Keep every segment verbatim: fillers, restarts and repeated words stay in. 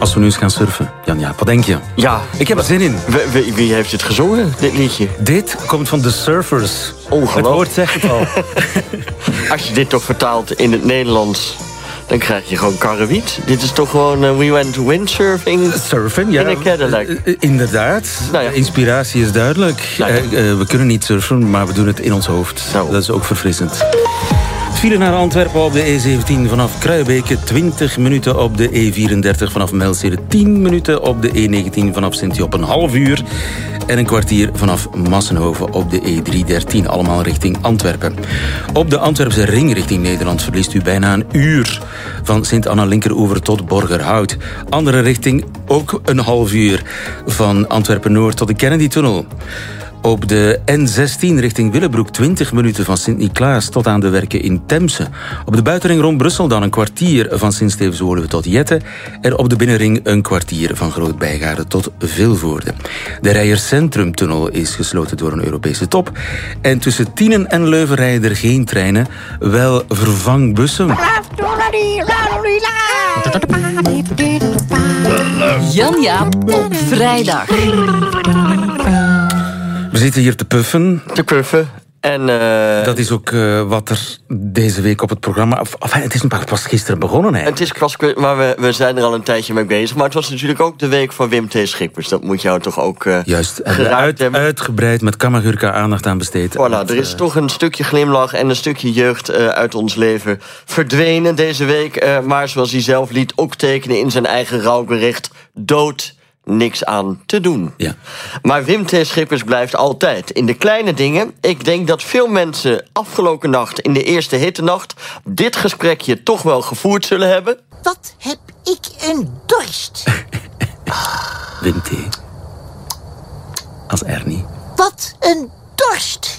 als we nu eens gaan surfen. Jan-Jaap, wat denk je? Ja. Ik heb er zin in. Wie, wie, wie heeft het gezongen, dit liedje? Dit komt van The Surfers. Ongelooflijk. Het woord zegt het al. Als je dit toch vertaalt in het Nederlands, dan krijg je gewoon karrewiet. Dit is toch gewoon uh, we went windsurfing Surfen, ja. in een Cadillac. Uh, inderdaad. Nou ja. Inspiratie is duidelijk. Nou ja. uh, uh, we kunnen niet surfen, maar we doen het in ons hoofd. Nou. Dat is ook verfrissend. File naar Antwerpen op de E zeventien vanaf Kruibeke, twintig minuten op de E vierendertig vanaf Melzele, tien minuten op de E negentien vanaf Sint-Job, een half uur en een kwartier vanaf Massenhoven op de E driehonderddertien, allemaal richting Antwerpen. Op de Antwerpse ring richting Nederland verliest u bijna een uur van Sint-Anna-Linkeroever tot Borgerhout. Andere richting ook een half uur van Antwerpen-Noord tot de Kennedy-tunnel. Op de N zestien richting Willebroek twintig minuten van Sint-Niklaas tot aan de werken in Temse. Op de buitenring rond Brussel dan een kwartier van Sint-Stevens-Woluwe tot Jette. En op de binnenring een kwartier van Groot-Bijgaarden tot Vilvoorde. De Rijers-Centrum-tunnel is gesloten door een Europese top. En tussen Tienen en Leuven rijden er geen treinen, wel vervangbussen. Jan-Jaap op vrijdag. We zitten hier te puffen. Te puffen. En, uh, dat is ook uh, wat er deze week op het programma... Of, of, het is pas gisteren begonnen, hè? Het is pas, maar we, we zijn er al een tijdje mee bezig. Maar het was natuurlijk ook de week van Wim T. Schippers. Dat moet jou toch ook uh, Juist, uit, uitgebreid met Kamagurka aandacht aan besteed. Voilà, er is uh, toch een stukje glimlach en een stukje jeugd uh, uit ons leven verdwenen deze week. Uh, maar zoals hij zelf liet ook tekenen in zijn eigen rouwbericht... dood... niks aan te doen. Ja. Maar Wim T. Schippers blijft altijd in de kleine dingen. Ik denk dat veel mensen afgelopen nacht, in de eerste hittenacht... dit gesprekje toch wel gevoerd zullen hebben. Wat heb ik een dorst. Wim T. Als Ernie. Wat een dorst.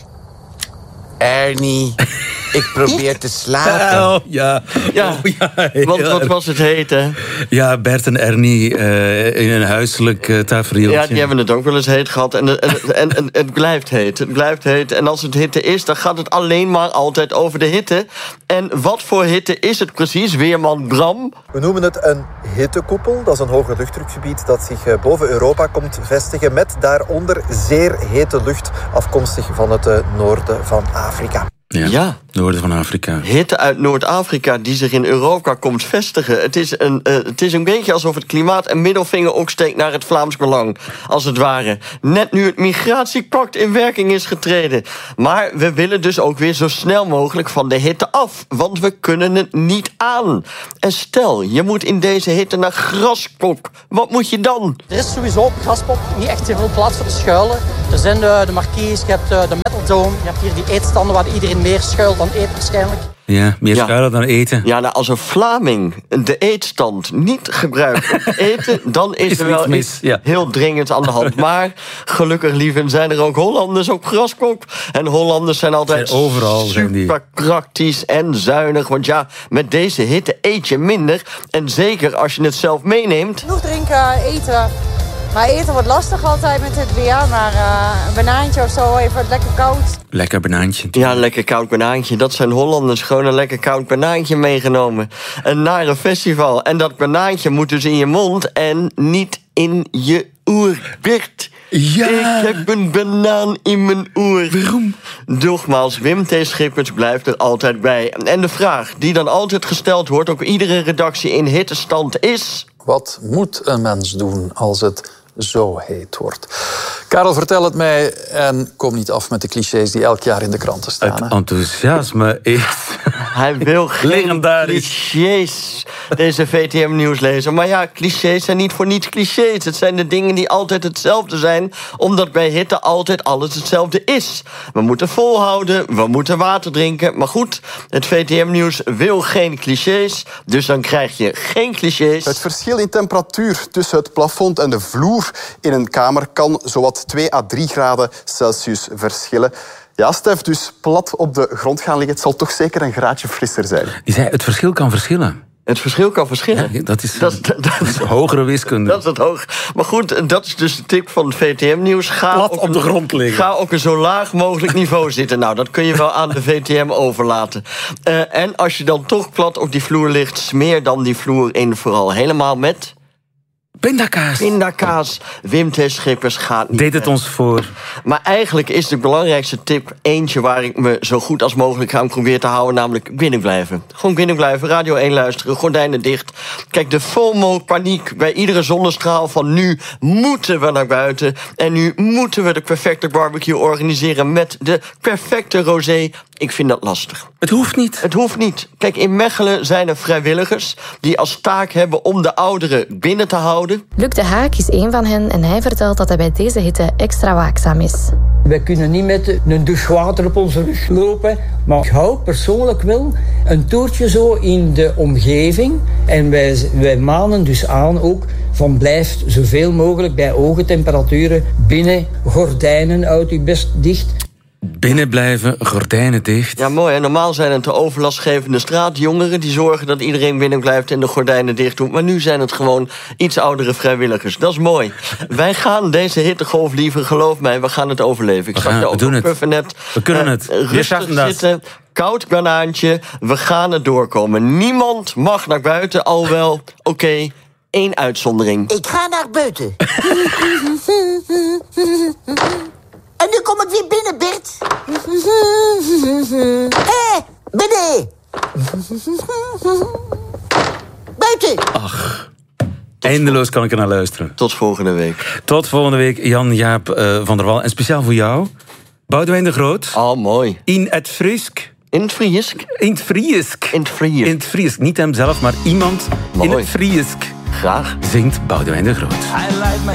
Ernie, ik probeer te slapen. Oh, ja. Ja, oh, ja want wat was het heet, hè? Ja, Bert en Ernie uh, in een huiselijk uh, tafereeltje. Ja, die hebben het ook wel eens heet gehad. En, en, en, en het blijft heet. Het blijft heet. En als het hitte is, dan gaat het alleen maar altijd over de hitte. En wat voor hitte is het precies, weerman Bram? We noemen het een hittekoepel. Dat is een hoger luchtdrukgebied dat zich boven Europa komt vestigen... met daaronder zeer hete lucht afkomstig van het noorden van Afrika. Ja, ja, noorden van Afrika. Hitte uit Noord-Afrika die zich in Europa komt vestigen. Het is, een, uh, het is een beetje alsof het klimaat een middelvinger opsteekt naar het Vlaams Belang. Als het ware. Net nu het migratiepact in werking is getreden. Maar we willen dus ook weer zo snel mogelijk van de hitte af. Want we kunnen het niet aan. En stel, je moet in deze hitte naar Graskop. Wat moet je dan? Er is sowieso op Graskop niet echt heel veel plaats voor te schuilen. Er zijn de, de marquees, je hebt de Metal Dome, je hebt hier die eetstanden waar iedereen meer schuilt dan eet waarschijnlijk. Ja, meer schuilen ja. dan eten. Ja, nou, als een Vlaming de eetstand niet gebruikt om te eten... dan is, is er wel mis. iets ja. heel dringends aan de hand. Maar gelukkig, lieven, zijn er ook Hollanders op Graskop. En Hollanders zijn altijd zijn overal, super zijn die. praktisch en zuinig. Want ja, met deze hitte eet je minder. En zeker als je het zelf meeneemt. Genoeg drinken, eten... Maar eten wordt lastig altijd met het weer. Maar uh, een banaantje of zo, even lekker koud. Lekker banaantje. Ja, een lekker koud banaantje. Dat zijn Hollanders. Gewoon een lekker koud banaantje meegenomen. En naar een festival. En dat banaantje moet dus in je mond en niet in je oor. Bert, ja. ik heb een banaan in mijn oor. Waarom? Nogmaals, Wim T. Schippers blijft er altijd bij. En de vraag die dan altijd gesteld wordt op iedere redactie in hittestand is... Wat moet een mens doen als het zo heet wordt? Karel, vertel het mij en kom niet af met de clichés die elk jaar in de kranten staan. Het hè? enthousiasme is... Hij wil geen clichés, deze V T M-nieuwslezer. Maar ja, clichés zijn niet voor niets clichés. Het zijn de dingen die altijd hetzelfde zijn... omdat bij hitte altijd alles hetzelfde is. We moeten volhouden, we moeten water drinken. Maar goed, het V T M-nieuws wil geen clichés... dus dan krijg je geen clichés. Het verschil in temperatuur tussen het plafond en de vloer in een kamer... kan zowat twee à drie graden Celsius verschillen. Ja, Stef, dus plat op de grond gaan liggen... het zal toch zeker een graadje frisser zijn. Die zei, het verschil kan verschillen. Het verschil kan verschillen. Ja, dat is, dat, dat, dat is hogere wiskunde. Dat is het hoog. Maar goed, dat is dus de tip van het V T M-nieuws. Ga Plat op, op de grond liggen. Ga op een zo laag mogelijk niveau zitten. Nou, dat kun je wel aan de V T M overlaten. Uh, en als je dan toch plat op die vloer ligt... smeer dan die vloer in vooral helemaal met... Pindakaas. Pindakaas. Wim T. Schippers gaat niet Deed het weg. ons voor. Maar eigenlijk is de belangrijkste tip eentje waar ik me zo goed als mogelijk aan probeer te houden, namelijk binnen blijven. Gewoon binnen blijven, Radio één luisteren, gordijnen dicht. Kijk, de FOMO-paniek bij iedere zonnestraal van nu moeten we naar buiten. En nu moeten we de perfecte barbecue organiseren met de perfecte rosé. Ik vind dat lastig. Het hoeft niet. Het hoeft niet. Kijk, in Mechelen zijn er vrijwilligers die als taak hebben om de ouderen binnen te houden. Luc de Haak is één van hen en hij vertelt dat hij bij deze hitte extra waakzaam is. Wij kunnen niet met een douche water op onze rug lopen, maar ik hou persoonlijk wel een toertje zo in de omgeving. En wij, wij manen dus aan ook van blijf zoveel mogelijk bij hoge temperaturen binnen, gordijnen houd u best dicht. Binnen blijven, gordijnen dicht. Ja, mooi. Hè? Normaal zijn het de overlastgevende straatjongeren die zorgen dat iedereen binnen blijft en de gordijnen dicht doet. Maar nu zijn het gewoon iets oudere vrijwilligers. Dat is mooi. Wij gaan deze hittegolf liever, geloof mij, we gaan het overleven. Ik We zag gaan- je we ook doen op het. Puffernet. We kunnen Eh, het. We Rustig schaffen dat. zitten, koud banaantje. We gaan het doorkomen. Niemand mag naar buiten, al wel, oké, okay, één uitzondering. Ik ga naar buiten. En nu kom ik weer binnen, Bert. Hé, binnen. Buiten. Ach, eindeloos kan ik er naar luisteren. Tot volgende week. Tot volgende week, Jan-Jaap eh, van der Wal. En speciaal voor jou, Boudewijn de Groot. Oh, mooi. In het Friesk. In het Friesk? In het Friesk. In het Friesk. In het Friesk. Niet hemzelf, maar iemand Mooi. in het Friesk. Graag. Zingt Boudewijn de Groot. Hij lijkt me